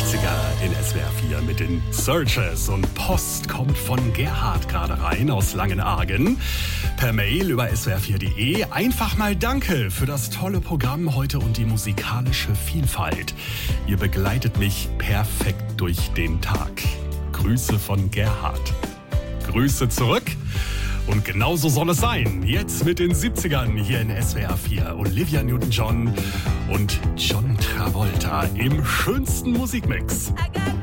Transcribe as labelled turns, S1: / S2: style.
S1: 70er in SWR 4 mit den Searchers und Post kommt von Gerhard gerade rein aus Langenargen. Per Mail über swr4.de. Einfach mal danke für das tolle Programm heute und die musikalische Vielfalt. Ihr begleitet mich perfekt durch den Tag. Grüße von Gerhard. Grüße zurück. Und genauso soll es sein. Jetzt mit den 70ern hier in SWR 4. Olivia Newton-John und John Travolta im schönsten Musikmix.